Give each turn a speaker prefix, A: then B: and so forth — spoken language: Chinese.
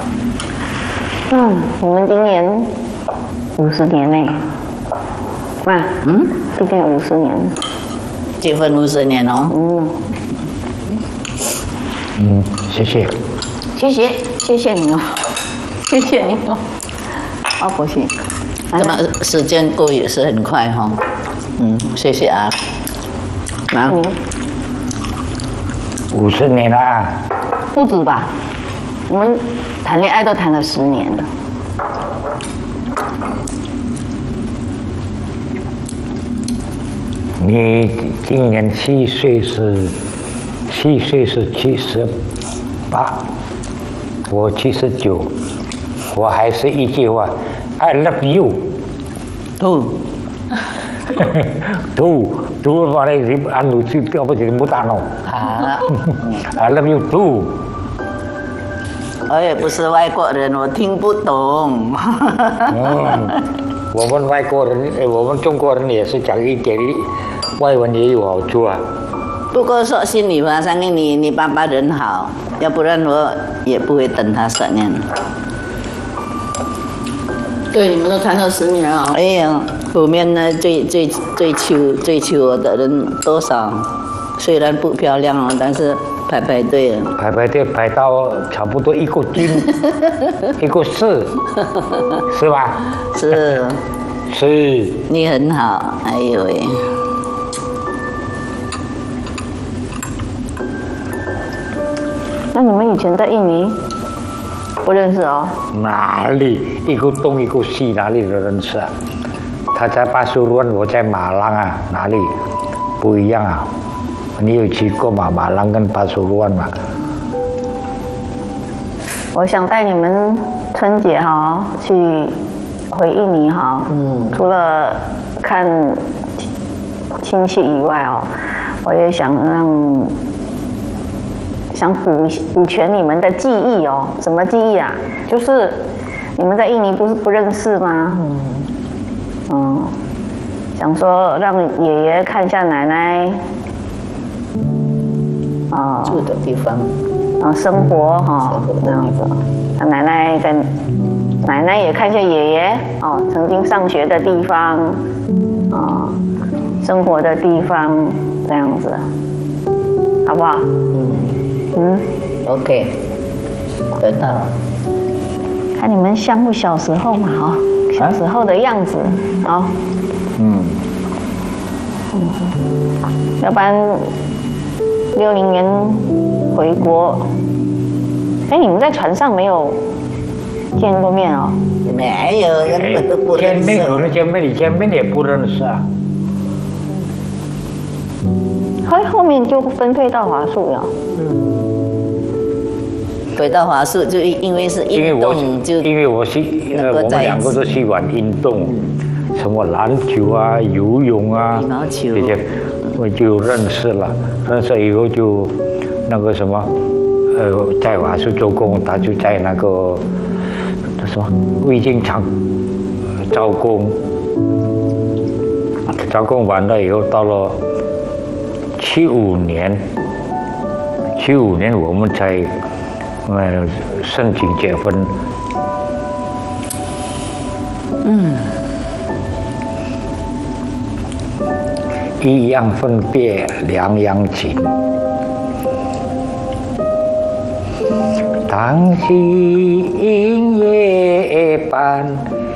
A: 你们今年50年呢？哇，今年50年，
B: 结婚50年哦。
C: 谢谢，
A: 谢谢你哦，谢谢你哦，好高兴。
B: 这么时间过也是很快哈。谢谢啊。啊
C: 50年啦，
A: 不止吧？我们谈恋爱都谈了10年了。
C: 你今年7岁是78，我79，我还是一句话 ，I love you。tuh mana anu sih apa jadi mutano I love you too。
B: 我也不是外国人，我听不懂。
C: 我们外国人，我们中国人也是讲一点外文也有好处啊。
B: 不过说心里话，相信你爸爸人好，要不然我也不会等他10年。
A: 对，你们都谈了10年了。
B: 哎呀，后面呢追求我的人多少？虽然不漂亮哦，但是排队了。
C: 排队排到差不多1个斤，1个4，是吧？
B: 是。你很好，哎呦喂。
A: 那你们以前在印尼不认识哦？
C: 哪里一个东一个西，哪里都认识啊？他在巴苏鲁，我在马朗啊，哪里不一样啊？你有去过吗？马朗跟巴苏鲁吗？
A: 我想带你们春节哈回印尼哈，除了看亲戚以外哦，我也想补全你们的记忆哦。什么记忆啊？就是你们在印尼不认识吗？想说让爷爷看一下奶奶
B: 住的地方，
A: 生活哈，这样子。奶奶也看一下爷爷曾经上学的地方生活的地方，这样子，好不好
B: ？OK， 得到了。
A: 看你们像不小时候嘛小时候的样子要不然60年回国，你们在船上没有见过面哦？
B: 没有，根本都不认识。
C: 见面也不认识啊。
A: 后面就分配到华宿了。
B: 回到华宿就因为是运动，
C: 因为我们2个都喜欢运动，什么篮球啊、游泳啊
B: 羽毛球
C: 这些，我就认识了。认识以后就那个什么，在华宿做工，他就在那个什么味精厂招工，招工完了以后到了75年我们才申请结婚。一样分别两样情，当夕阴夜半